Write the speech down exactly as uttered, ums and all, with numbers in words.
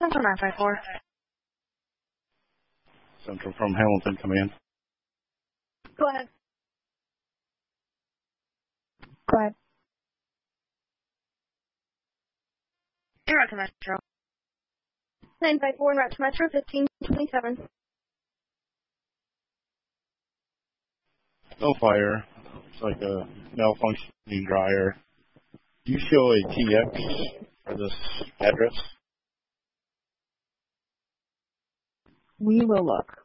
Central nine five four. Central from Hamilton, come in. Go ahead. Go ahead. En route to Metro. nine five four, en route to Metro, fifteen twenty-seven. No fire. It's like a malfunctioning dryer. Do you show a T X for this address? We will look.